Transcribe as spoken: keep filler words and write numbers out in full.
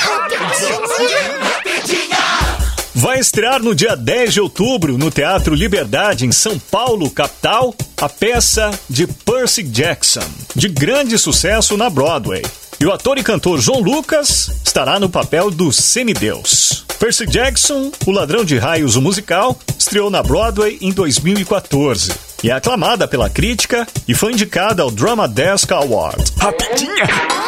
Vai estrear no dia dez de outubro, no Teatro Liberdade, em São Paulo, capital, a peça de Percy Jackson, de grande sucesso na Broadway. E o ator e cantor João Lucas estará no papel do semideus. Percy Jackson, o ladrão de raios, o musical, estreou na Broadway em dois mil e quatorze. E é aclamada pela crítica e foi indicada ao Drama Desk Award. Rapidinha!